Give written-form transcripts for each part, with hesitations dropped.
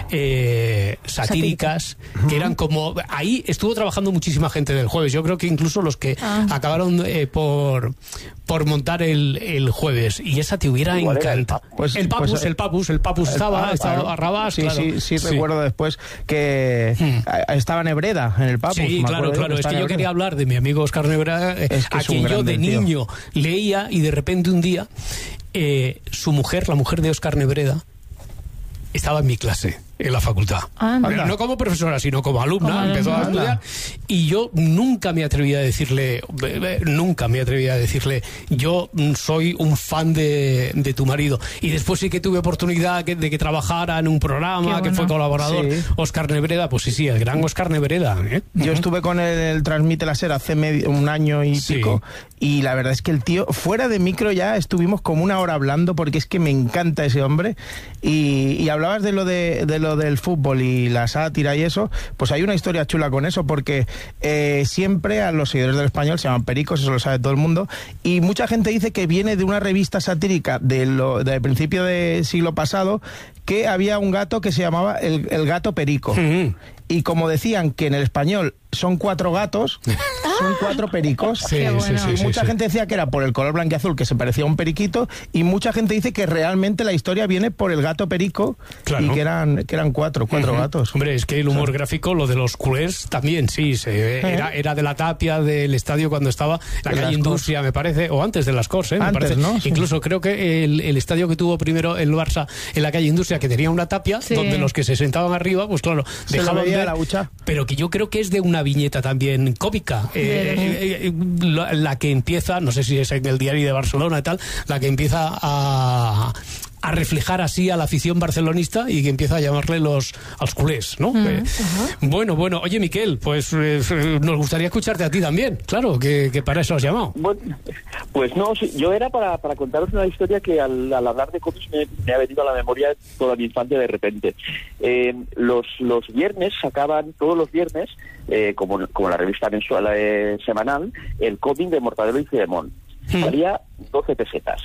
satíricas, que eran como... Ahí estuvo trabajando muchísima gente del Jueves. Yo creo que incluso los que acabaron por montar el Jueves. Y esa te hubiera encantado. El Papus estaba Arrabás. Sí, recuerdo después que estaba Nebreda en el Papus. Sí, claro. Es que yo quería hablar de mi amigo Óscar Nebreda, a quien yo de niño leía, y de repente un día su mujer, la mujer de Óscar Nebreda, estaba en mi clase en la facultad. Pero no como profesora, sino como alumna. Empezó a estudiar, y yo nunca me atreví a decirle, yo soy un fan de tu marido. Y después sí que tuve oportunidad de que trabajara en un programa, que fue colaborador. Óscar Nebreda, pues sí, el gran Óscar Nebreda. Yo estuve con el Transmite la Ser hace un año y pico, y la verdad es que el tío, fuera de micro ya estuvimos como una hora hablando, porque es que me encanta ese hombre. Y hablabas de lo del fútbol y la sátira y eso, pues hay una historia chula con eso, porque siempre a los seguidores del Español se llaman pericos, eso lo sabe todo el mundo, y mucha gente dice que viene de una revista satírica del principio del siglo pasado, que había un gato que se llamaba el gato perico. Y como decían que en el español son 4 gatos, son 4 pericos. Mucha gente decía que era por el color blanquiazul, que se parecía a un periquito, y mucha gente dice que realmente la historia viene por el gato perico, y que eran 4 gatos. Hombre, es que el humor gráfico, lo de los culés también, era de la tapia del estadio cuando estaba la calle Industria, me parece, o antes de las Corts, me parece. ¿No? Incluso creo que el estadio que tuvo primero el Barça en la calle Industria, que tenía una tapia, donde los que se sentaban arriba, pues claro, dejaban ver, la hucha. Pero que yo creo que es de una viñeta también cómica, la que empieza, no sé si es en el Diario de Barcelona y tal, la que empieza a reflejar así a la afición barcelonista, y que empieza a llamarle als culés, ¿no? Bueno, oye, Miquel, pues nos gustaría escucharte a ti también, claro, que para eso has llamado. Bueno, pues no, yo era para contaros una historia que al hablar de cómics me ha venido a la memoria toda mi infancia de repente. Los viernes sacaban, todos los viernes, como la revista mensual semanal, el cómic de Mortadelo y Filemón. Valía 12 pesetas.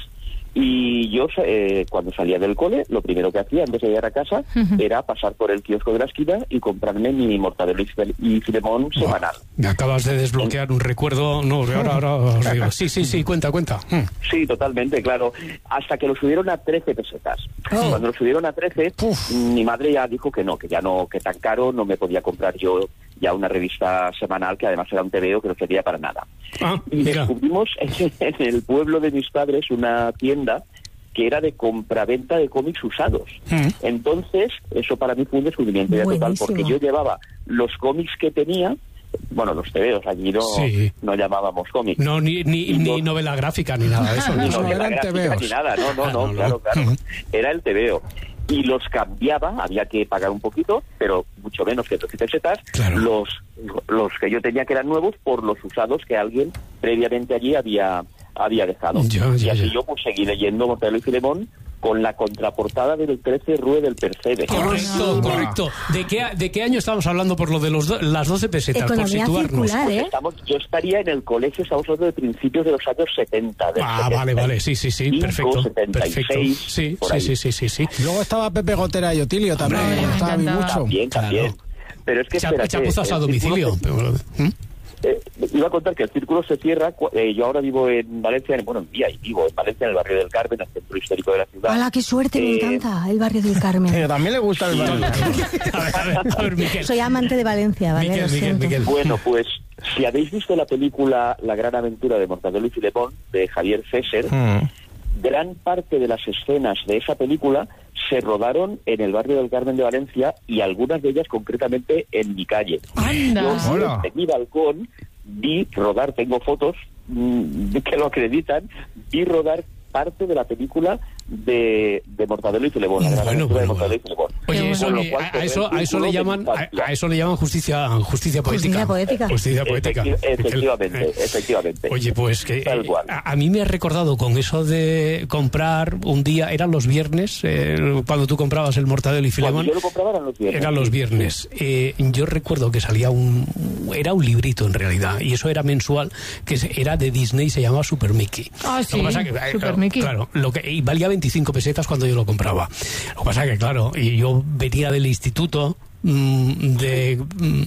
Y yo, cuando salía del cole, lo primero que hacía antes de llegar a casa era pasar por el kiosco de la esquina y comprarme mi Mortadelo y Filemón semanal. Me acabas de desbloquear un recuerdo. No, ahora os digo. Sí, cuenta. Sí, totalmente, claro. Hasta que lo subieron a 13 pesetas. Cuando lo subieron a 13, mi madre ya dijo que tan caro no me podía comprar yo ya una revista semanal, que además era un TVO que no servía para nada. Y descubrimos en el pueblo de mis padres una tienda que era de compraventa de cómics usados. Entonces, eso para mí fue un descubrimiento ya total, porque yo llevaba los cómics que tenía, bueno, los TVOs, allí no llamábamos cómics. No, ni novela gráfica, ni nada de eso. Ni novela gráfica, ni nada, no, claro. Era el TVO. Y los cambiaba, había que pagar un poquito, pero mucho menos que 12 pesetas, los que yo tenía que eran nuevos, por los usados que alguien previamente allí había dejado. Y así yo pues seguí leyendo Mortadelo y Filemón con la contraportada del 13 Rue del Percebe. Correcto. ¿De qué año estamos hablando por lo de las 12 pesetas? Economía por situarnos. Circular, yo estaría en el colegio, estamos hablando de principios de los años 70. Vale, sí, perfecto. 76, sí. Luego estaba Pepe Gotera y Otilio también. Estaba mucho. También. Pero es que chapuzas a domicilio. Iba a contar que el círculo se cierra. Yo ahora vivo en Valencia, vivo en Valencia, en el barrio del Carmen, el centro histórico de la ciudad. ¡Hala, qué suerte! Me encanta el barrio del Carmen. También le gusta el barrio del Carmen. A ver, Miquel. Soy amante de Valencia, ¿vale? Miquel. Bueno, pues si habéis visto la película La gran aventura de Mortadelo y Filemón, de Javier Fesser, gran parte de las escenas de esa película se rodaron en el barrio del Carmen de Valencia, y algunas de ellas concretamente en mi calle. Yo desde mi balcón vi rodar, tengo fotos que lo acreditan, vi rodar parte de la película de Mortadelo y Filemón, la gran aventura de Mortadelo y Filemón. Oye, a eso le llaman justicia poética. Justicia poética. Efectivamente. Oye, pues que a mí me ha recordado con eso de comprar un día, eran los viernes, cuando tú comprabas el Mortadelo y Filemón. Yo lo compraba eran los viernes. Yo recuerdo que salía era un librito en realidad, y eso era mensual, que era de Disney, se llamaba Super Mickey. Super Mickey. Claro, y valía 25 pesetas cuando yo lo compraba. Lo que pasa es que, claro, y yo venía del instituto de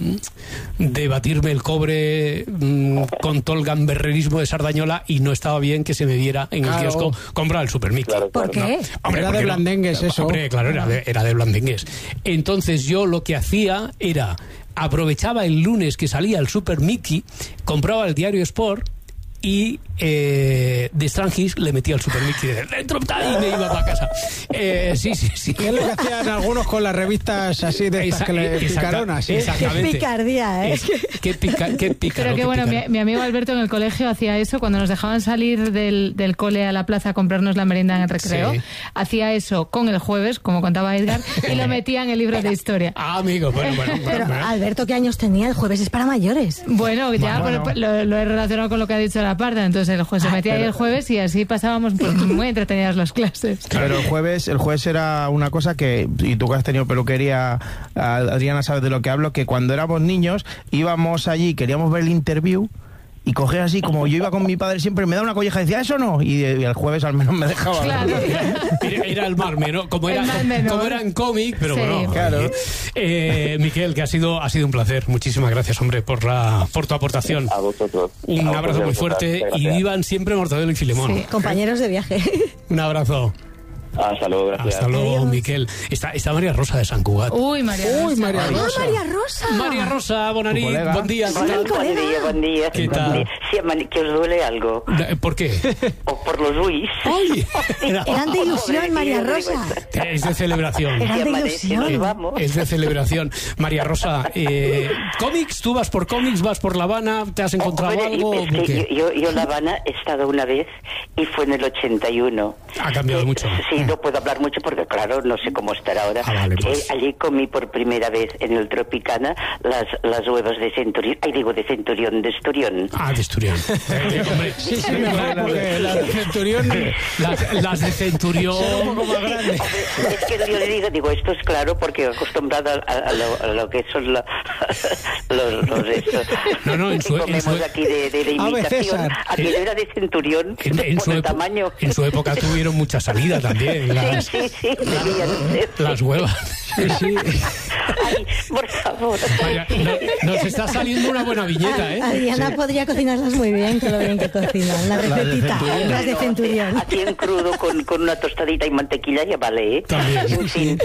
batirme el cobre con todo el gamberrerismo de Sardañola, y no estaba bien que se me diera en el kiosco comprar el Super Mickey. Claro, ¿Por qué? Hombre, era de blandengues eso. Hombre, claro, era de blandengues. Entonces yo lo que hacía era, aprovechaba el lunes que salía el Super Mickey, compraba el diario Sport y de Strangis le metía el Super Mickey dentro y me iba para casa. Sí. ¿Qué es lo que hacían algunos con las revistas así de estas picaronas? Exactamente. Qué picardía, ¿eh? Qué pícaro. Pero que bueno, mi amigo Alberto en el colegio hacía eso, cuando nos dejaban salir del cole a la plaza a comprarnos la merienda en el recreo, sí. Hacía eso con el jueves, como contaba Edgar, y lo metía en el libro de historia. Ah, amigo, bueno. Pero, Alberto, ¿qué años tenía? El jueves es para mayores. Bueno, ya lo he relacionado con lo que ha dicho la Parda, entonces el juez se metía ahí el jueves y así pasábamos pues, muy entretenidas las clases. Pero el jueves era una cosa que, y tú que has tenido peluquería, Adriana, sabes de lo que hablo, que cuando éramos niños íbamos allí, queríamos ver el interview, y cogía así, como yo iba con mi padre siempre, me da una colleja y decía, ¿eso no? Y el jueves al menos me dejaba. Claro. Era el mar menor, como era en cómic, pero sí. Bueno. Claro. Miquel, que ha sido un placer. Muchísimas gracias, hombre, por tu aportación. A vosotros. Un abrazo muy fuerte y vivan siempre Mortadelo y Filemón. Sí, compañeros de viaje. Un abrazo. Hasta luego, gracias. Hasta luego, Miquel. Está María Rosa de Sant Cugat. Uy, María Rosa. María Rosa, Bonarí, buen día. Buen día. ¿Qué tal? Sí, que os duele algo. ¿Por qué? O por los Luis. ¡Ay! Eran de ilusión, María Rosa. Es de celebración. Eran de ilusión. Es de celebración. María Rosa, ¿cómics? ¿Tú vas por cómics? ¿Vas por La Habana? ¿Te has encontrado algo? Es que yo La Habana he estado una vez y fue en el 81. Ha cambiado mucho. Sí, no puedo hablar mucho porque, claro, no sé cómo estará ahora. Vale, pues. Allí comí por primera vez en el Tropicana las huevas de Centurión. De Esturión. Ah, de Esturión. Sí, mejor, porque las de Centurión... Las de Centurión... Son un poco más grandes. Es que yo le digo, esto es claro porque acostumbrada a lo que son los estos. No, en su comemos aquí de imitación. Aquello era de Centurión, por el tamaño. En su época tuvieron mucha salida también. Sí, debían ser. Las huevas. Sí. Ay, por favor. Vaya, nos está saliendo una buena viñeta, ¿eh? Adriana podría cocinarlas muy bien, con lo bien que cocinan. La recetita, las de Centurión. Aquí en crudo con una tostadita y mantequilla ya vale, ¿eh? También. Sí.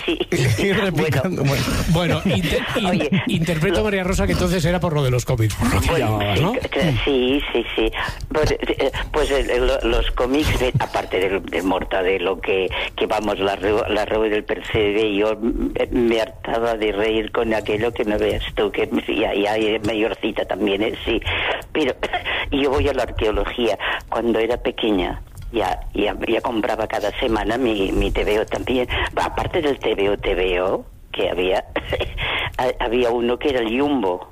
Bueno, interpreto, María Rosa, que entonces era por lo de los cómics, por lo que llamabas, ¿no? Sí. Pues los cómics, aparte del Mortadelo, que vamos, la Rue del Percebe, yo me hartaba de reír con aquello que no veas tú, que ya mayorcita también, sí. Pero yo voy a la arqueología. Cuando era pequeña, ya compraba cada semana mi TVO también. Aparte del TVO, que había uno que era el Jumbo.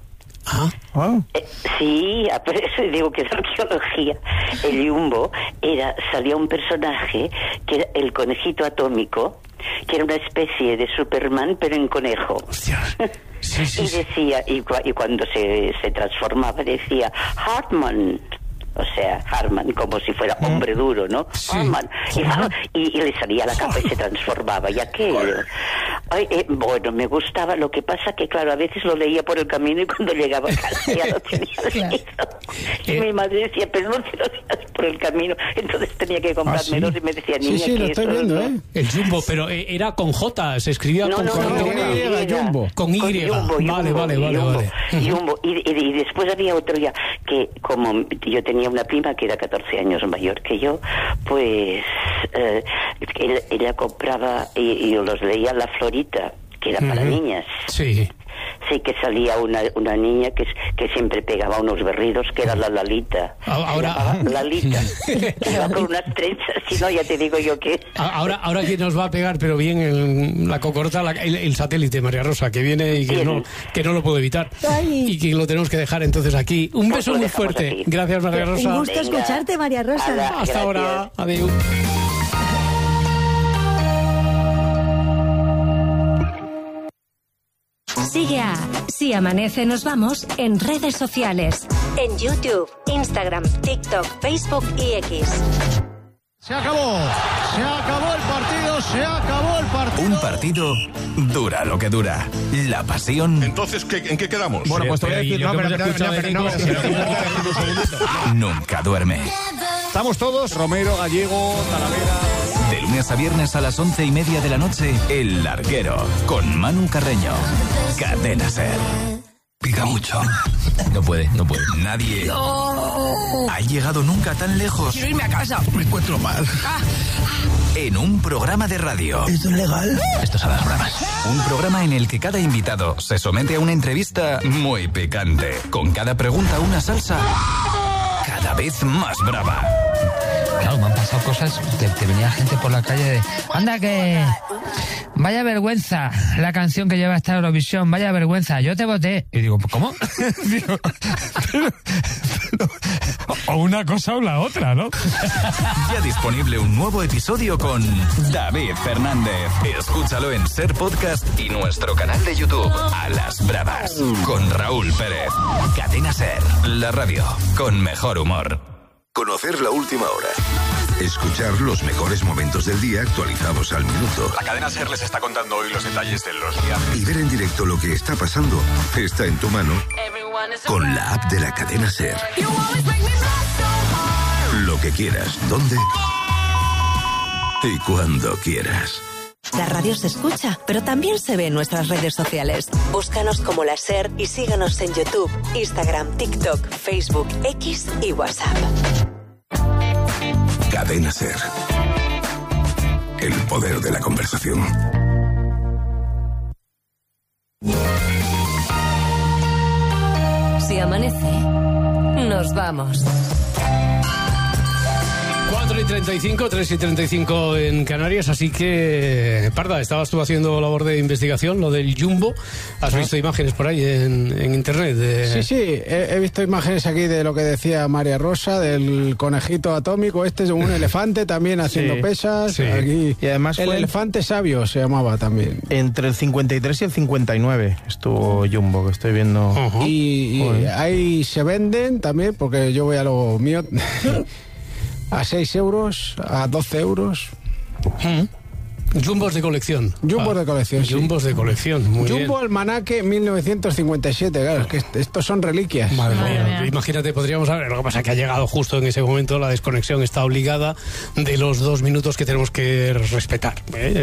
Sí, por eso digo que es arqueología. El Jumbo salía un personaje que era el conejito atómico, que era una especie de Superman pero en conejo. Sí. Y decía, y cuando se transformaba decía Hartman. O sea, Hartman, como si fuera hombre duro, ¿no? Sí. Hartman. Y le salía la capa y se transformaba. Y aquello. Bueno, me gustaba. Lo que pasa que, claro, a veces lo leía por el camino y cuando llegaba a casa ya lo tenía leído. Y mi madre decía, pero no te lo leas por el camino. Entonces tenía que comprarme dos y me decía, niña, sí, lo estoy viendo, ¿eh? El Jumbo, pero era con J, se escribía con Jumbo. Con Y. Vale. Jumbo. Y después había otro ya, que como yo tenía una prima que era 14 años mayor que yo, pues ella compraba y yo los leía La Florita, que era para niñas. Sí, que salía una niña que siempre pegaba unos berridos, que era la Lalita. Ahora Lalita, que iba con unas trenzas, si no, ya te digo yo que... Ahora que nos va a pegar, pero bien la cocorta, el satélite, María Rosa, que viene y que no lo puedo evitar. Ay. Y que lo tenemos que dejar entonces aquí. Un beso muy fuerte. Aquí. Gracias, María Rosa. Un gusto escucharte, María Rosa. Hasta ahora. Adiós. Sigue a Si Amanece Nos Vamos en redes sociales. En YouTube, Instagram, TikTok, Facebook y X. Se acabó el partido. Un partido dura lo que dura. La pasión. Entonces, ¿en qué quedamos? Bueno, pues te voy a decir, nunca duerme. Estamos todos, Romero, Gallego, Talavera. De lunes a viernes a las 11:30 de la noche, El Larguero, con Manu Carreño. Cadena SER. Pica mucho. No puede. Nadie ha llegado nunca tan lejos. Quiero irme a casa. Me encuentro mal. En un programa de radio. ¿Esto es legal? Esto es a las bravas. Un programa en el que cada invitado se somete a una entrevista muy picante. Con cada pregunta una salsa cada vez más brava. Claro, me han pasado cosas, te venía gente por la calle de... ¡Anda que... Vaya vergüenza la canción que lleva esta Eurovisión, vaya vergüenza, yo te voté! Y digo, ¿cómo? Digo, pero, o una cosa o la otra, ¿no? Ya disponible un nuevo episodio con David Fernández. Escúchalo en SER Podcast y nuestro canal de YouTube, A las Bravas, con Raúl Pérez. Cadena SER, la radio con mejor humor. Conocer la última hora. Escuchar los mejores momentos del día actualizados al minuto. La cadena SER les está contando hoy los detalles de los viajes. Y ver en directo lo que está pasando está en tu mano con la app de la cadena SER. Lo que quieras, dónde y cuando quieras. La radio se escucha, pero también se ve en nuestras redes sociales. Búscanos como La SER y síganos en YouTube, Instagram, TikTok, Facebook, X y WhatsApp. Cadena SER. El poder de la conversación. Si amanece, nos vamos. 4:35, 3:35 en Canarias, así que, Parda, estabas tú haciendo labor de investigación, lo del Jumbo. ¿Has visto imágenes por ahí en internet? Sí, he visto imágenes aquí de lo que decía María Rosa, del conejito atómico, este es un elefante también haciendo pesas. Sí. Aquí. Y además el elefante sabio se llamaba también. Entre el 53 y el 59 estuvo Jumbo, que estoy viendo. Y ahí se venden también, porque yo voy a lo mío... a 6 euros, a 12 euros. Jumbos de colección. Jumbos de colección, sí. Jumbos de colección, muy bien. Jumbo Almanaque 1957, claro, es que estos son reliquias. Madre mía. Imagínate, podríamos saber, lo que pasa es que ha llegado justo en ese momento, la desconexión está obligada de los 2 minutos que tenemos que respetar.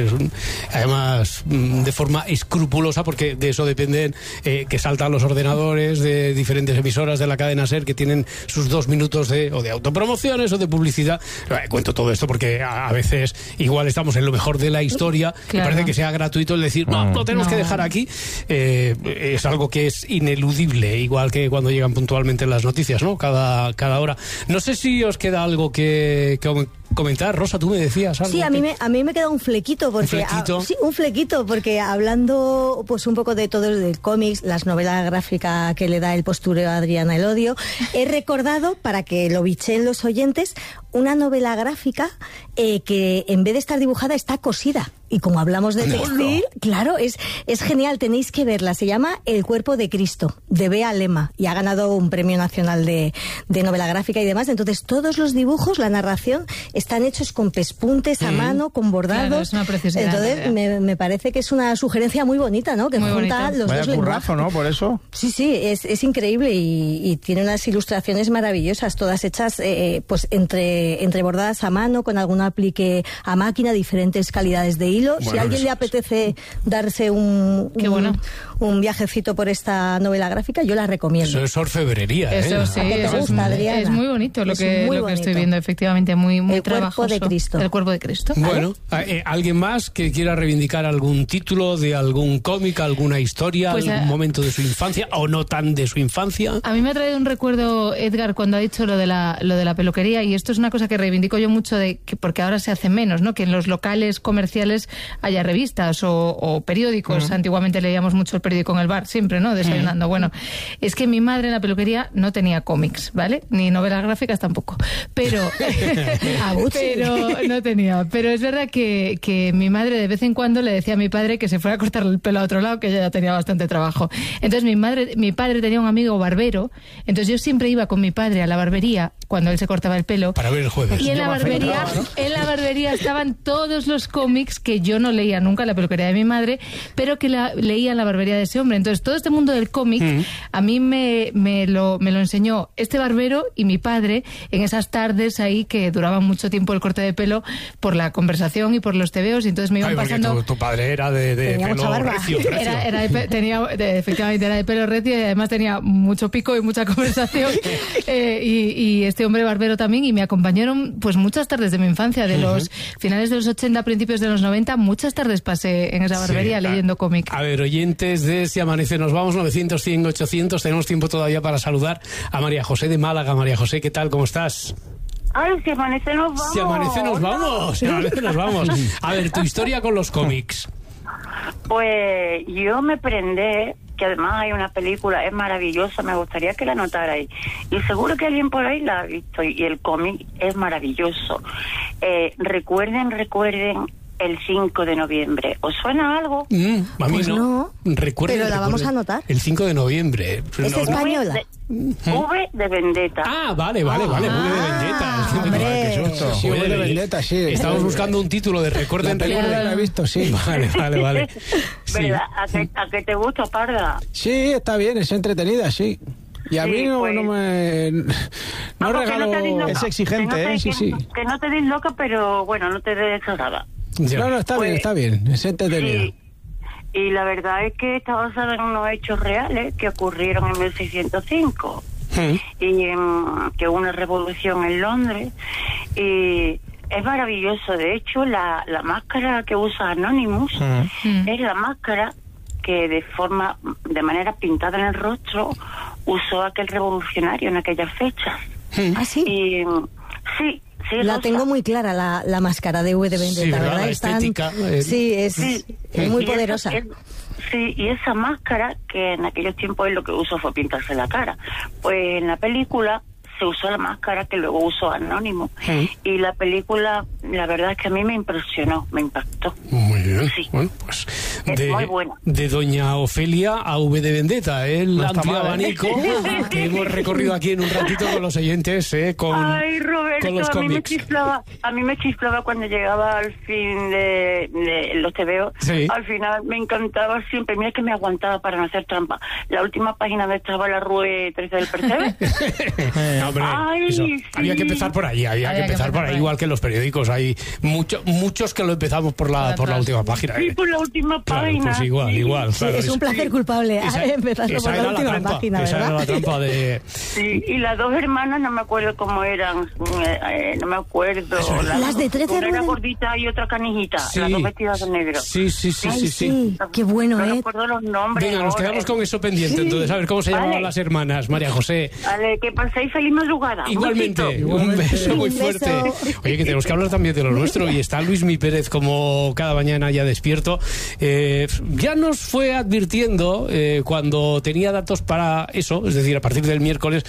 Además, de forma escrupulosa, porque de eso dependen que saltan los ordenadores de diferentes emisoras de la cadena SER que tienen sus 2 minutos de autopromociones o de publicidad. Cuento todo esto porque a veces igual estamos en lo mejor de la historia, claro. Y parece que sea gratuito el decir, no, lo tenemos que dejar aquí. Es algo que es ineludible, igual que cuando llegan puntualmente las noticias, ¿no? Cada hora. No sé si os queda algo que comentar. Rosa, tú me decías algo. Sí, a mí me queda un flequito, porque un flequito, porque hablando pues un poco de todo del cómics, las novelas gráficas que le da el postureo a Adriana Elodio, he recordado, para que lo bicheen los oyentes, una novela gráfica que en vez de estar dibujada está cosida. Y como hablamos de textil, claro, es genial, tenéis que verla. Se llama El cuerpo de Cristo, de Bea Lema, y ha ganado un premio nacional de novela gráfica y demás. Entonces, todos los dibujos, la narración, están hechos con pespuntes a mano, con bordados. Claro, es una preciosidad. Entonces, me parece que es una sugerencia muy bonita, ¿no? Que muy junta bonito. Los Vaya dos currazo, lenguajes. ¿no? Por eso. Sí, es increíble y tiene unas ilustraciones maravillosas, todas hechas pues entre bordadas a mano, con algún aplique a máquina, diferentes calidades de hilo. Bueno, si a alguien le apetece darse un viajecito por esta novela gráfica, yo la recomiendo. Eso es orfebrería, Eso sí, es muy bonito lo que estoy viendo, efectivamente, muy trabajoso. El cuerpo de Cristo. El cuerpo de Cristo. Bueno, ¿alguien más que quiera reivindicar algún título de algún cómic, alguna historia, pues algún momento de su infancia o no tan de su infancia? A mí me ha traído un recuerdo, Edgar, cuando ha dicho lo de la peluquería, y esto es una cosa que reivindico yo mucho, porque ahora se hace menos, ¿no? Que en los locales comerciales haya revistas o periódicos. Antiguamente leíamos mucho el periódico en el bar, siempre, ¿no? Desayunando. Bueno, es que mi madre en la peluquería no tenía cómics, ¿vale? Ni novelas gráficas tampoco. Pero no tenía. Pero es verdad que mi madre de vez en cuando le decía a mi padre que se fuera a cortar el pelo a otro lado, que ella ya tenía bastante trabajo. Entonces mi padre tenía un amigo barbero, entonces yo siempre iba con mi padre a la barbería cuando él se cortaba el pelo. Para ver el jueves. Y en la barbería estaban todos los cómics que yo no leía nunca en la peluquería de mi madre, pero que leía en la barbería de ese hombre. Entonces todo este mundo del cómic a mí me lo enseñó este barbero y mi padre en esas tardes ahí que duraban mucho tiempo el corte de pelo por la conversación y por los tebeos, y entonces me iban pasando... Tu padre era de pelo recio. Efectivamente era de pelo recio y además tenía mucho pico y mucha conversación y este hombre barbero también, y me acompañaron pues muchas tardes de mi infancia, de los finales de los 80, principios de los 90, muchas tardes pasé en esa barbería leyendo cómic. A ver, oyentes de Si Amanece Nos Vamos, 900, 100, 800, tenemos tiempo todavía para saludar a María José de Málaga. María José, ¿qué tal? ¿Cómo estás? Ay, si amanece nos vamos. Si amanece nos vamos. Si amanece nos vamos. A ver, tu historia con los cómics. Pues yo me prendé, que además hay una película, es maravillosa, me gustaría que la notarais. Y seguro que alguien por ahí la ha visto, y el cómic es maravilloso. Recuerden el 5 de noviembre. ¿Os suena algo? A mí pues no. Recuerden, pero la vamos a anotar. El 5 de noviembre. ¿Es española? V de Vendetta. Ah, vale. V de Vendetta. Qué susto. Sí, V de Vendetta, sí. Estamos buscando un título de Recuerden. La he visto, sí. Vale. Sí. ¿Verdad? ¿A qué te gusta, Parda? Sí, está bien, es entretenida, sí. Y a mí no me... No regalo... Es exigente, sí. Que no te des loca, pero bueno, no te des nada. No, está bien, es entretenido. Sí. Y la verdad es que está basada en unos hechos reales que ocurrieron en 1605. Y que hubo una revolución en Londres. Y es maravilloso. De hecho, la máscara que usa Anonymous es la máscara que de manera pintada en el rostro usó aquel revolucionario en aquellas fechas. ¿Ah, sí? Y, sí. La tengo muy clara, la máscara de V de Vendetta, sí, ¿verdad? La estética. Sí, es muy poderosa. Y esa máscara, que en aquellos tiempos lo que usó fue pintarse la cara. Pues en la película se usó la máscara que luego usó Anónimo. Y la película, la verdad es que a mí me impresionó, me impactó. Muy bien. Sí. Bueno, pues es muy buena. De Doña Ofelia a V de Vendetta, el amplio abanico que hemos recorrido aquí en un ratito con los oyentes, Ay, Roberto, con los cómics. A mí me chiflaba cuando llegaba al fin de los tebeos. Sí. Al final me encantaba siempre. Mira que me aguantaba para no hacer trampa. La última página donde estaba la Rue 13 del Percebe. Hombre, sí. Había que empezar por ahí, había que empezar por ahí, igual que en los periódicos. Hay muchos que lo empezamos por la última página. Sí, por la última página. Pues igual. Claro, es un placer culpable empezarlo por la última página, ¿verdad? Esa era la trampa de... Sí, y las dos hermanas, no me acuerdo cómo eran, no me acuerdo. Las de 13. Una era gordita y otra canijita, las dos vestidas de negro. Sí. Qué bueno, No recuerdo los nombres. Venga, nos quedamos con eso pendiente, entonces, a ver cómo se llamaban las hermanas, María José. Vale, que paséis feliz madrugada. Igualmente, un beso muy fuerte. Oye, que tenemos que hablar también de lo nuestro, y está Luismi Pérez como cada mañana ya despierto. Ya nos fue advirtiendo cuando tenía datos para eso, es decir, a partir del miércoles,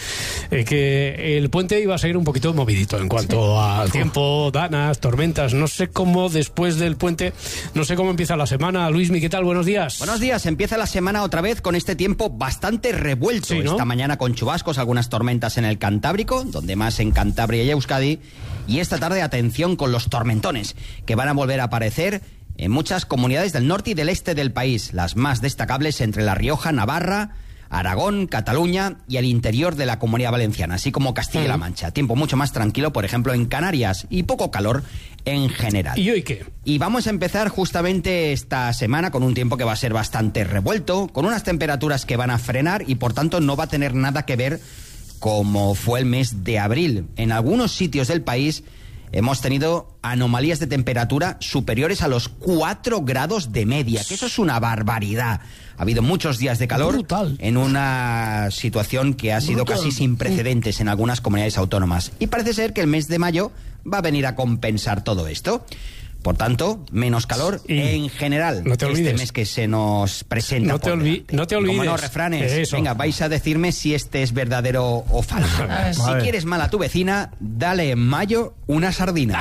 que el puente iba a ser un poquito movidito en cuanto al tiempo, danas, tormentas. No sé cómo después del puente, no sé cómo empieza la semana. Luismi, ¿qué tal? Buenos días. Buenos días, empieza la semana otra vez con este tiempo bastante revuelto. Sí, ¿no? Esta mañana con chubascos, algunas tormentas en el Cantábrico, donde más en Cantabria y Euskadi, y esta tarde atención con los tormentones, que van a volver a aparecer en muchas comunidades del norte y del este del país, las más destacables entre La Rioja, Navarra, Aragón, Cataluña y el interior de la Comunidad Valenciana, así como Castilla-La Mancha. Tiempo mucho más tranquilo, por ejemplo, en Canarias, y poco calor en general. ¿Y hoy qué? Y vamos a empezar justamente esta semana con un tiempo que va a ser bastante revuelto, con unas temperaturas que van a frenar y por tanto no va a tener nada que ver como fue el mes de abril. En algunos sitios del país hemos tenido anomalías de temperatura superiores a los 4 grados de media, que eso es una barbaridad. Ha habido muchos días de calor. Brutal. En una situación que ha sido casi sin precedentes en algunas comunidades autónomas. Y parece ser que el mes de mayo va a venir a compensar todo esto. Por tanto, menos calor en general. No te olvides. Este mes que se nos presenta. No te olvides. Como no, refranes. Eso. Venga, vais a decirme si este es verdadero o falso. Si quieres mal a tu vecina, dale en mayo una sardina.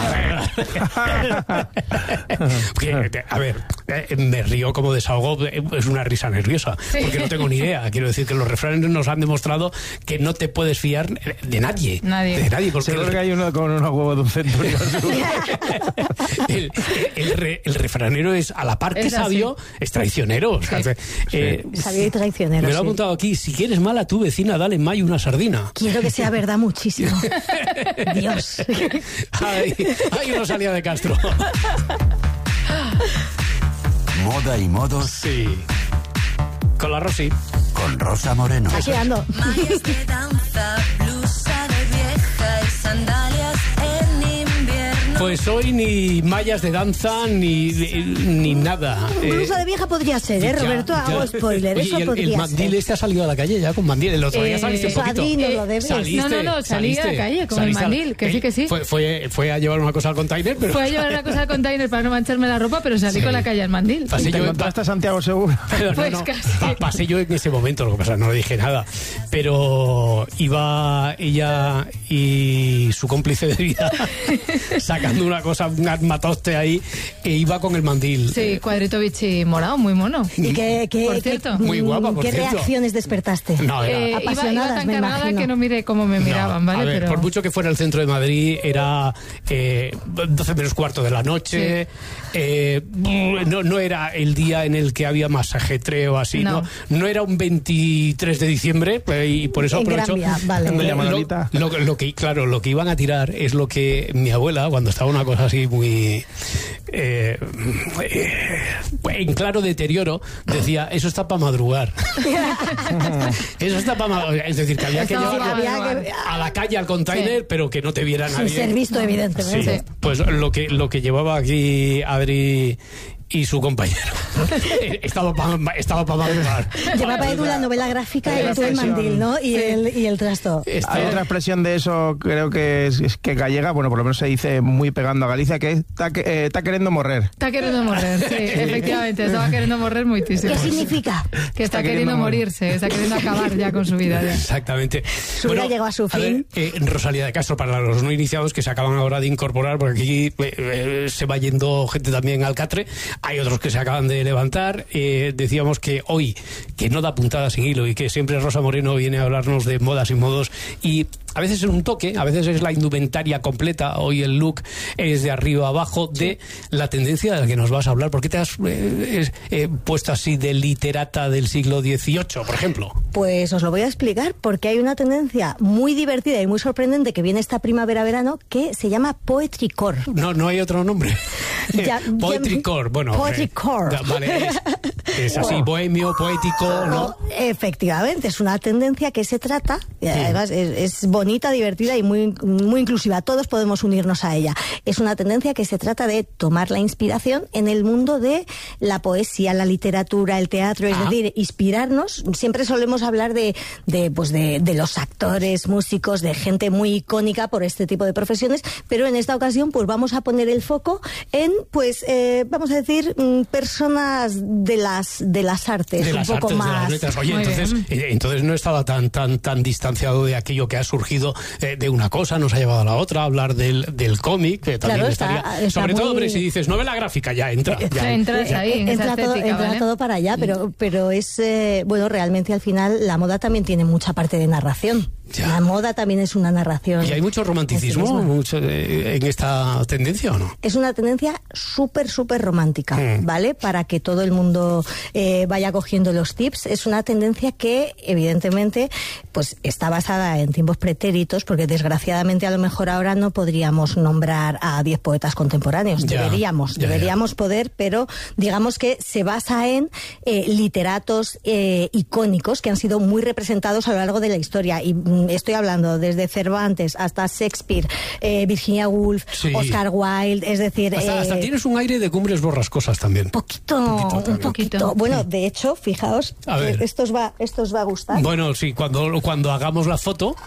A ver, me río como desahogo, es una risa nerviosa, porque no tengo ni idea. Quiero decir que los refranes nos han demostrado que no te puedes fiar de nadie. De nadie, porque seguro que hay uno con unos huevos de un centurión. el refranero es a la par que sabio, es traicionero. O sea, sabio y traicionero. Me lo he apuntado aquí. Si quieres mal a tu vecina, dale en mayo una sardina. Quiero que sea verdad muchísimo. Dios. Ay, Rosalía de Castro. Moda y modos. Sí. Con la Rosy. Con Rosa Moreno. Aquí ando. Mallas de danza, blusa de vieja y sandalias en invierno. Pues hoy ni mallas de danza ni nada. Blusa de vieja podría ser, Roberto, hago spoiler. Oye, eso podría el mandil ser. este ha salido a la calle ya con mandil. El otro día saliste un poquito. No lo debes. Salí a la calle con el mandil, que sí. Fue a llevar una cosa al container, pero... Fue a llevar una cosa al container para no mancharme la ropa, pero salí con la calle al mandil. ¿Y te encontraste a Santiago Seguro? Pues casi. Pasé yo en ese momento, lo que pasa, no le dije nada. Pero iba ella y su cómplice de vida sacando una cosa, un armatoste ahí, e iba con el mandil. Sí, cuadrito bichi morado, muy mono. ¿Y por cierto? Muy guapa, por ¿Qué cierto. reacciones despertaste? No, era... apasionadas, iba tan me cargada imagino. que no miré cómo me miraban, ¿vale? A ver, pero... por mucho que fuera el centro de Madrid, era 12 menos cuarto de la noche. Sí. No era el día en el que había más ajetreo así. No era un 23 de diciembre, y por eso aprovecho. Vale. Lo que iban a tirar es lo que mi abuela, cuando estaba una cosa así muy en claro deterioro, decía: eso está para madrugar. Eso está para madrugar. Es decir, que había que llevarlo a la calle, al container, pero que no te viera nadie. Sin ser visto, evidentemente. Sí. Pues lo que llevaba aquí Adri y su compañero estaba para madrugar. Llevaba Edu la novela gráfica y tú el mandil, ¿no? Y el trasto. Hay otra expresión de eso, creo que es que gallega, bueno, por lo menos se dice muy pegando a Galicia, que está queriendo morrer. Está queriendo morrer, sí, efectivamente, estaba queriendo morrer muchísimo. ¿Qué significa? Que está queriendo morirse, está queriendo acabar ya con su vida. Ya. Exactamente. Su vida llegó a su fin. Rosalía de Castro, para los no iniciados que se acaban ahora de incorporar, porque aquí se va yendo gente también al catre. Hay otros que se acaban de levantar. Decíamos que hoy, que no da puntada sin hilo y que siempre Rosa Moreno viene a hablarnos de modas y modos, y a veces es un toque, a veces es la indumentaria completa. Hoy el look es de arriba a abajo de la tendencia de la que nos vas a hablar. ¿Por qué te has puesto así de literata del siglo XVIII, por ejemplo? Pues os lo voy a explicar, porque hay una tendencia muy divertida y muy sorprendente que viene esta primavera-verano que se llama Poetry Core. No hay otro nombre. Poetry Core, bueno. Poetry Core. Vale, es así, bohemio, poético, ¿no? Efectivamente, es una tendencia que se trata, y además es bonita, divertida y muy, muy inclusiva. Todos podemos unirnos a ella. Es una tendencia que se trata de tomar la inspiración en el mundo de la poesía, la literatura, el teatro, es decir, inspirarnos. Siempre solemos hablar de los actores, músicos, de gente muy icónica por este tipo de profesiones, pero en esta ocasión pues vamos a poner el foco en, vamos a decir, personas de las artes, un poco más. De las letras. Oye, entonces no estaba tan distanciado de aquello que ha surgido de una cosa, nos ha llevado a la otra, a hablar del cómic, que también estaría sobre todo, hombre, si dices novela gráfica, ya entra. Entras ahí, en esa estética, entra todo para allá, pero es, realmente al final la moda también tiene mucha parte de narración. Ya. La moda también es una narración. ¿Y hay mucho romanticismo en esta tendencia o no? Es una tendencia súper romántica, ¿vale? Para que todo el mundo vaya cogiendo los tips. Es una tendencia que, evidentemente, pues está basada en tiempos pretéritos, porque desgraciadamente a lo mejor ahora no podríamos nombrar a 10 poetas contemporáneos. Deberíamos poder, pero digamos que se basa en literatos icónicos que han sido muy representados a lo largo de la historia. Y estoy hablando desde Cervantes hasta Shakespeare, Virginia Woolf, Oscar Wilde, es decir... Hasta tienes un aire de Cumbres Borrascosas también. Un poquito. Bueno, de hecho, fijaos, esto os va a gustar. Bueno, sí, cuando hagamos la foto...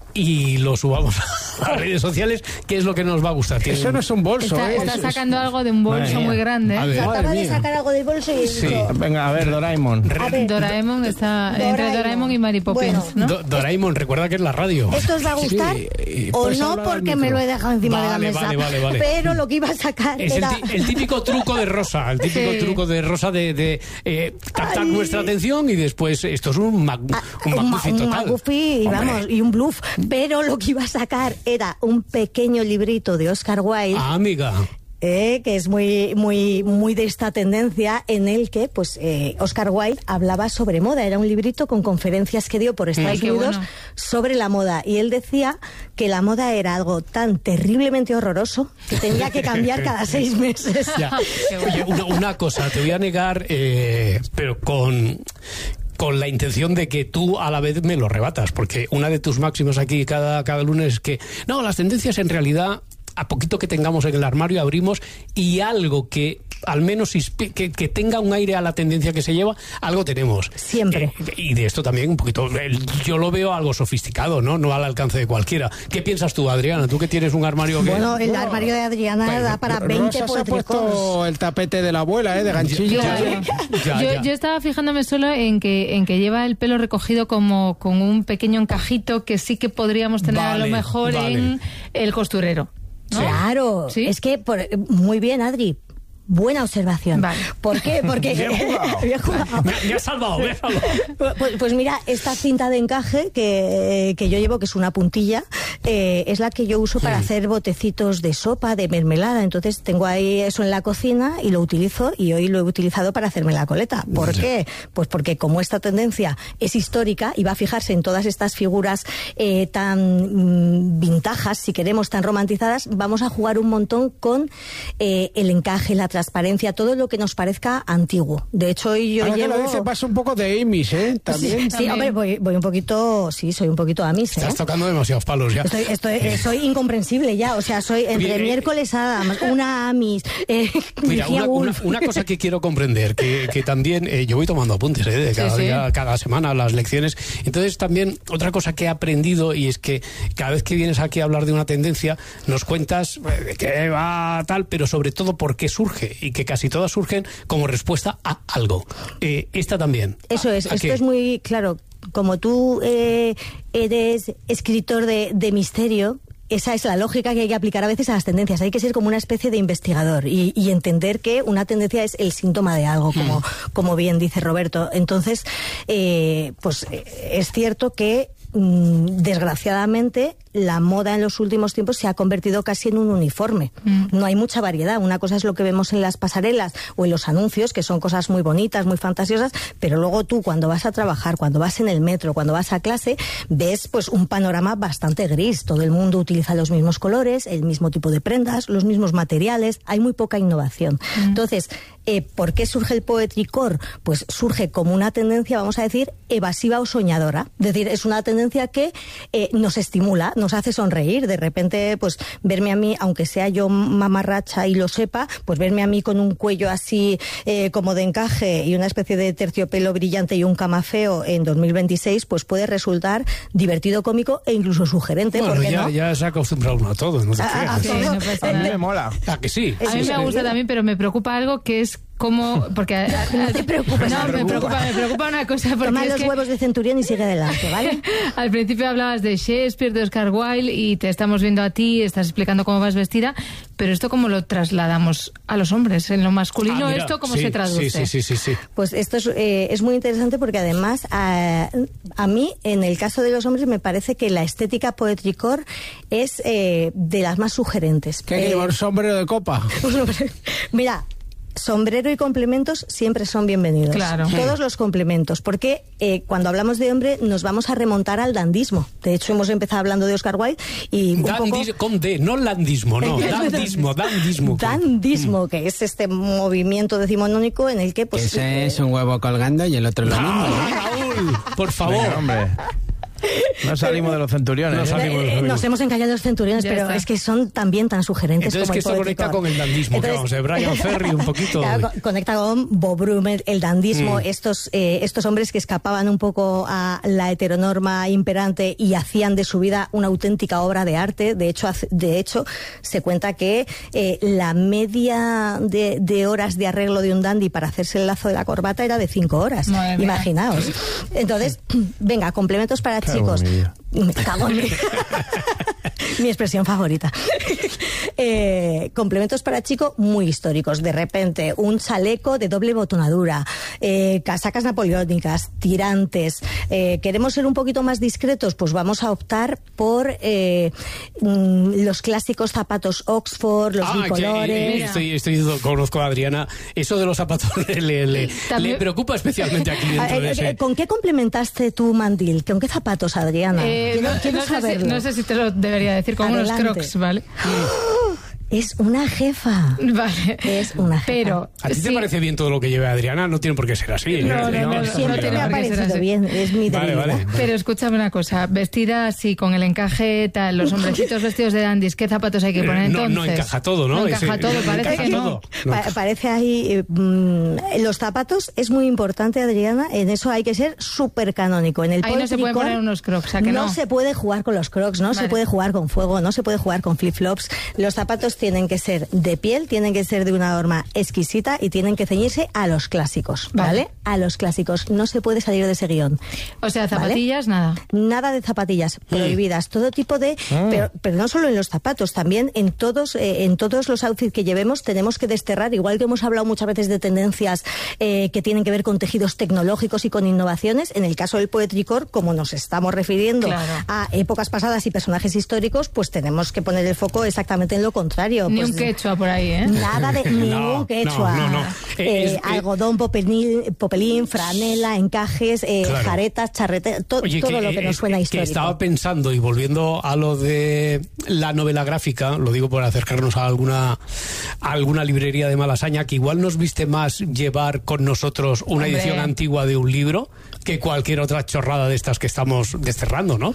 y lo subamos a las redes sociales, ¿qué es lo que nos va a gustar? Eso no es un bolso, Está sacando algo de un bolso muy grande. Acaba de sacar algo del bolso y Venga, a ver, Doraemon. Doraemon está entre Doraemon y Mary Poppins, ¿no? Doraemon, recuerda que es la radio. ¿Esto os va a gustar? O no, porque me lo he dejado encima de la mesa. Vale. Pero lo que iba a sacar es era... el típico truco de Rosa, truco de Rosa de captar nuestra atención y después esto es un McGuffin total. Un McGuffin, vamos, y un bluff. Pero lo que iba a sacar era un pequeño librito de Oscar Wilde. Ah, amiga. Que es muy de esta tendencia, en el que Oscar Wilde hablaba sobre moda. Era un librito con conferencias que dio por Estados Unidos sobre la moda, y él decía que la moda era algo tan terriblemente horroroso que tenía que cambiar cada 6 meses. Ya. Oye, una cosa, te voy a negar, pero con la intención de que tú a la vez me lo rebatas, porque una de tus máximas aquí cada lunes es que no, las tendencias en realidad, a poquito que tengamos en el armario, abrimos y algo que al menos que tenga un aire a la tendencia que se lleva, algo tenemos. Siempre. Y de esto también un poquito, yo lo veo algo sofisticado, ¿no? Al alcance de cualquiera. ¿Qué piensas tú, Adriana? Tú que tienes un armario que... Bueno, el armario de Adriana da para 20 Rosa se ha puesto el tapete de la abuela, de ganchillo. Yo estaba fijándome solo en que lleva el pelo recogido como con un pequeño encajito que sí que podríamos tener a lo mejor en el costurero, ¿no? Claro, ¿sí? Es que muy bien, Adri. Buena observación. Vale. ¿Por qué? Porque bien jugado. Me has salvado. Pues mira, esta cinta de encaje que yo llevo, que es una puntilla, es la que yo uso para hacer botecitos de sopa, de mermelada. Entonces tengo ahí eso en la cocina y lo utilizo, y hoy lo he utilizado para hacerme la coleta. ¿Por qué? Pues porque como esta tendencia es histórica y va a fijarse en todas estas figuras tan vintajas, si queremos, tan romantizadas, vamos a jugar un montón con el encaje, la transparencia, todo lo que nos parezca antiguo. De hecho, hoy yo llevo... que lo dice, pasa un poco de Amish, ¿eh? También. Sí, hombre, voy un poquito... Sí, soy un poquito Amish, ¿eh? Estás tocando demasiados palos ya. Soy incomprensible ya, o sea, soy entre miércoles Adams, una Amish... Mira, una cosa que quiero comprender, que también... yo voy tomando apuntes, de cada día, cada semana, las lecciones. Entonces, también, otra cosa que he aprendido, y es que cada vez que vienes aquí a hablar de una tendencia, nos cuentas de qué va tal, pero sobre todo por qué surge, y que casi todas surgen como respuesta a algo. Esta también. Eso es, esto es muy claro. Como tú eres escritor de misterio, esa es la lógica que hay que aplicar a veces a las tendencias. Hay que ser como una especie de investigador y entender que una tendencia es el síntoma de algo, como bien dice Roberto. Entonces, pues es cierto que desgraciadamente la moda en los últimos tiempos se ha convertido casi en un uniforme. No hay mucha variedad. Una cosa es lo que vemos en las pasarelas o en los anuncios, que son cosas muy bonitas, muy fantasiosas, pero luego tú, cuando vas a trabajar, cuando vas en el metro, cuando vas a clase, ves pues un panorama bastante gris. Todo el mundo utiliza los mismos colores, el mismo tipo de prendas, los mismos materiales. Hay muy poca innovación. Entonces, ¿por qué surge el poetry core? Pues surge como una tendencia, vamos a decir, evasiva o soñadora. Es decir, es una tendencia que nos estimula, nos hace sonreír. De repente, pues verme a mí, aunque sea yo mamarracha y lo sepa, pues verme a mí con un cuello así como de encaje y una especie de terciopelo brillante y un camafeo en 2026, pues puede resultar divertido, cómico e incluso sugerente. Bueno, ¿por qué no? ya se ha acostumbrado uno a todo. No sé qué. A mí me mola. ¿A que sí? A mí me gusta también, pero me preocupa algo que es como... Porque no te preocupes. No, me preocupa una cosa. Toma los huevos de centurión y sigue adelante, ¿vale? Al principio hablabas de Shakespeare, de Oscar Wilde, y te estamos viendo a ti, estás explicando cómo vas vestida, pero ¿esto cómo lo trasladamos a los hombres? En lo masculino, mira, ¿esto cómo se traduce? Sí. Pues esto es muy interesante porque además a mí, en el caso de los hombres, me parece que la estética poetry core es de las más sugerentes. ¿Qué hay que llevar sombrero de copa? Mira, sombrero y complementos siempre son bienvenidos. Claro. Todos los complementos, porque cuando hablamos de hombre nos vamos a remontar al dandismo. De hecho, hemos empezado hablando de Oscar Wilde y con D, no landismo, no, dandismo. Dandismo, que es este movimiento decimonónico en el que... pues ese es un huevo colgando y el otro lo mismo. Raúl, por favor. Venga, hombre. No salimos de los centuriones. Nos hemos encallado los centuriones, Ya pero está. es que son también tan sugerentes. Entonces, como que el esto conecta con el dandismo. Entonces, Vamos, Brian Ferry un poquito. Claro, conecta con Bob Brummel, el dandismo, estos hombres que escapaban un poco a la heteronorma imperante y hacían de su vida una auténtica obra de arte. De hecho, se cuenta que la media de horas de arreglo de un dandy para hacerse el lazo de la corbata era de 5 horas. Imaginaos. Entonces, venga, complementos para chicos. Me cago en mi expresión favorita. Complementos para chico muy históricos. De repente, un chaleco de doble botonadura, casacas napoleónicas, tirantes. ¿Queremos ser un poquito más discretos? Pues vamos a optar por los clásicos zapatos Oxford, los bicolores. Conozco a Adriana. Eso de los zapatos le preocupa especialmente aquí dentro de ese. ¿Con qué complementaste tu mandil? ¿Con qué zapatos, Adriana? No sé si te lo debería decir, con unos Crocs, ¿vale? Es una jefa. Vale. Es una jefa. Pero ¿a ti te parece bien todo lo que lleve Adriana? No tiene por qué ser así. Siempre me ha parecido bien. Es mi debilidad. Vale. Pero escúchame una cosa. Vestida así, con el encaje tal, los hombrecitos vestidos de dandis, ¿qué zapatos hay que poner entonces? No encaja todo, ¿no? No encaja todo, parece que no. Parece ahí... los zapatos es muy importante, Adriana. En eso hay que ser súper canónico. En el ahí no se pueden poner unos Crocs, ¿a que no? No se puede jugar con los Crocs, no se puede jugar con fuego, no se puede jugar con flip-flops. Los zapatos tienen que ser de piel, tienen que ser de una norma exquisita y tienen que ceñirse a los clásicos, ¿vale? A los clásicos. No se puede salir de ese guión. O sea, zapatillas, ¿vale? Nada. Nada de zapatillas prohibidas. Todo tipo de... Pero no solo en los zapatos, también en todos los outfits que llevemos tenemos que desterrar, igual que hemos hablado muchas veces de tendencias que tienen que ver con tejidos tecnológicos y con innovaciones. En el caso del poetricor, como nos estamos refiriendo a épocas pasadas y personajes históricos, pues tenemos que poner el foco exactamente en lo contrario. Ni un quechua por ahí, ¿eh? Nada de ningún quechua. No. Algodón, popelín, franela, encajes, jaretas, charretes, todo lo que nos suena histórico. Que estaba pensando, y volviendo a lo de la novela gráfica, lo digo por acercarnos a alguna librería de Malasaña, que igual nos viste más llevar con nosotros una edición antigua de un libro que cualquier otra chorrada de estas que estamos desterrando, ¿no?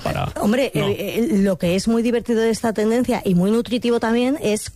Lo que es muy divertido de esta tendencia y muy nutritivo también es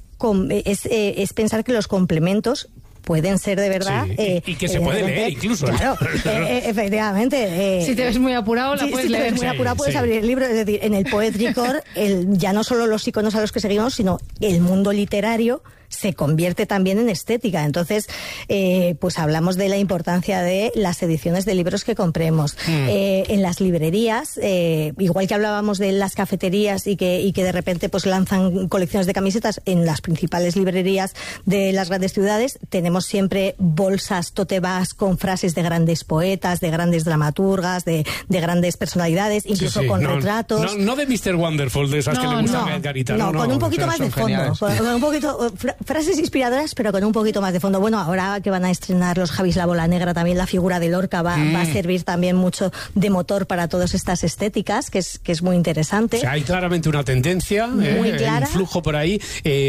pensar que los complementos pueden ser de verdad... Sí, y que se puede leer incluso. Claro, efectivamente. Si te ves muy apurado, la puedes leer. Si te ves muy apurado, puedes abrir el libro. Es decir, en el Poetricor, ya no solo los iconos a los que seguimos, sino el mundo literario se convierte también en estética. Entonces, pues hablamos de la importancia de las ediciones de libros que compremos. En las librerías, igual que hablábamos de las cafeterías y que de repente pues lanzan colecciones de camisetas, en las principales librerías de las grandes ciudades tenemos siempre bolsas, tote bags con frases de grandes poetas, de grandes dramaturgas, de grandes personalidades, incluso con retratos. No de Mr. Wonderful, de esas que le gustan a Edgarita. No, con un poquito más de fondo. Con un poquito... frases inspiradoras, pero con un poquito más de fondo. Bueno, ahora que van a estrenar los Javis La Bola Negra, también la figura de Lorca va a servir también mucho de motor para todas estas estéticas, que es muy interesante. O sea, hay claramente una tendencia, muy clara. Un flujo por ahí.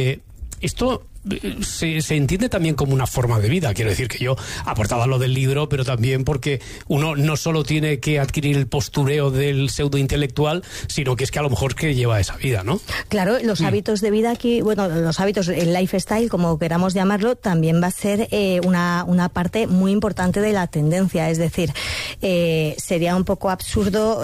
Esto se entiende también como una forma de vida. Quiero decir que yo aportaba lo del libro, pero también porque uno no solo tiene que adquirir el postureo del pseudointelectual, sino que es que a lo mejor que lleva esa vida, ¿no? Claro, los hábitos de vida aquí, los hábitos, el lifestyle, como queramos llamarlo, también va a ser una parte muy importante de la tendencia. Es decir, sería un poco absurdo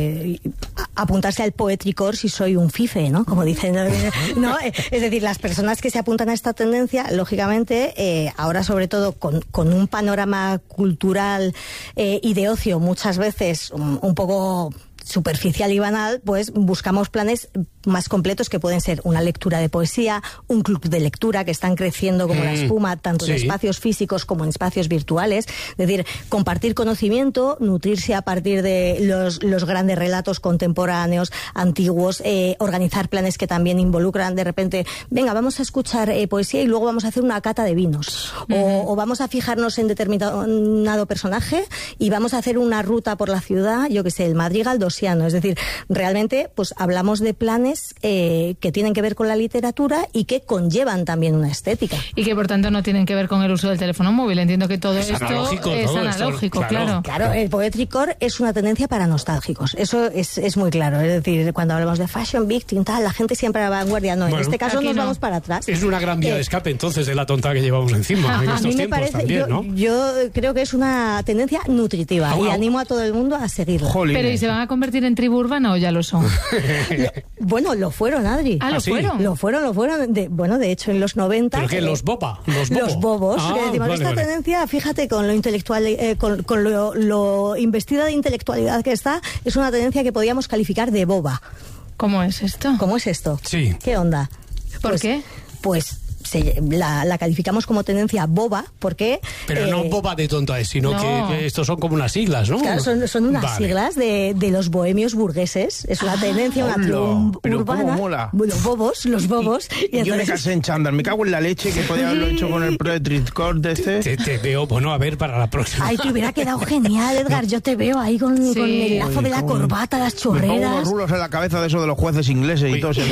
apuntarse al poetricor si soy un fife, ¿no? Como dicen, ¿no? Es decir, las personas que se apuntan a esta tendencia, lógicamente, ahora sobre todo con un panorama cultural y de ocio muchas veces un poco superficial y banal, pues buscamos planes más completos que pueden ser una lectura de poesía, un club de lectura que están creciendo como la espuma, tanto en espacios físicos como en espacios virtuales. Es decir, compartir conocimiento, nutrirse a partir de los grandes relatos contemporáneos, antiguos, organizar planes que también involucran de repente, venga, vamos a escuchar poesía y luego vamos a hacer una cata de vinos. O vamos a fijarnos en determinado personaje y vamos a hacer una ruta por la ciudad, yo que sé, el Madrigal dosiano. Es decir, realmente pues hablamos de planes imágenes que tienen que ver con la literatura y que conllevan también una estética. Y que por tanto no tienen que ver con el uso del teléfono móvil. Entiendo que todo esto es analógico, claro. Claro, el poetry core es una tendencia para nostálgicos. Eso es muy claro. Es decir, cuando hablamos de fashion victim, tal, la gente siempre a la vanguardia. No, en este caso nos vamos para atrás. Es una gran vía de escape entonces de la tonta que llevamos encima en estos tiempos parece, también, ¿no? Yo creo que es una tendencia nutritiva y animo a todo el mundo a seguirla. Pero ¿y se van a convertir en tribu urbana o ya lo son? Bueno, lo fueron, Adri. ¿Lo fueron? Lo fueron. De hecho, en los 90... ¿Pero qué? ¿Los boba? Los bobos. Esta tendencia, fíjate, con lo intelectual, con lo investida de intelectualidad que está, es una tendencia que podíamos calificar de boba. ¿Cómo es esto? Sí. ¿Qué onda? ¿Por qué? Pues la calificamos como tendencia boba, porque... Pero no boba de tonta, sino que estos son como unas siglas, ¿no? Claro, son unas siglas de los bohemios burgueses. Es una tendencia, una tribu urbana. ¿Cómo mola? Los bobos. Y yo me casé en chándal, me cago en la leche que podía haberlo hecho con el poetry core de este. Te veo, bueno, a ver, para la próxima. Ay, te hubiera quedado genial, Edgar. Yo te veo ahí con el lazo de la corbata, las chorreras. Me pongo unos rulos en la cabeza de eso de los jueces ingleses y todo eso.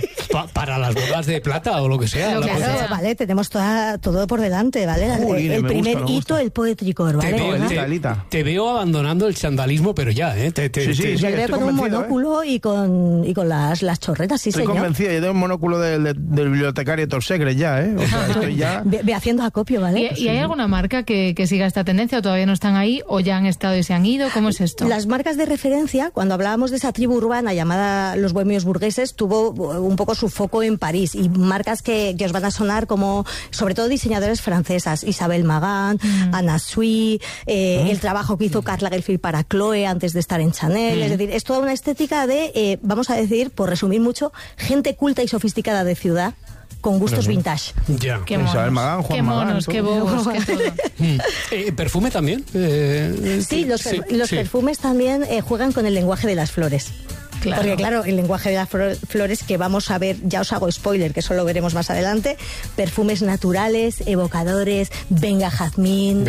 Para las bodas de plata o lo que sea. Claro, vale, tenemos todo por delante, ¿vale? El primer hito, el poetry core, ¿vale? Te veo abandonando el chandalismo, pero ya, ¿eh? Sí, yo veo con un monóculo y con las chorretas, sí, estoy señor. Estoy convencido, yo tengo un monóculo del bibliotecario Torsegre ya, ¿eh? O sea, estoy ya... Ve haciendo acopio, ¿vale? ¿Y hay alguna marca que siga esta tendencia o todavía no están ahí o ya han estado y se han ido? ¿Cómo es esto? Las marcas de referencia, cuando hablábamos de esa tribu urbana llamada los bohemios burgueses, tuvo un poco su foco en París, y marcas que os van a sonar como, sobre todo diseñadores francesas, Isabel Magán, Anna Sui, el trabajo que hizo Karl Lagerfeld para Chloe antes de estar en Chanel. Es decir, es toda una estética de, vamos a decir, por resumir mucho, gente culta y sofisticada de ciudad con gustos vintage. Ya. Qué monos, Isabel Magán, Juan qué Magán, monos, qué bobos, qué todo. ¿Perfume también? Sí, los perfumes también juegan con el lenguaje de las flores. Claro. Porque claro, el lenguaje de las flores que vamos a ver, ya os hago spoiler, que eso lo veremos más adelante, perfumes naturales, evocadores, venga jazmín,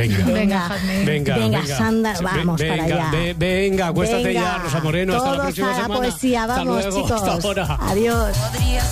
venga sándalo, vamos para allá. Venga, acuéstate ya, Rosa Moreno, hasta la próxima semana. Poesía, vamos, hasta luego, chicos. hasta ahora. Adiós.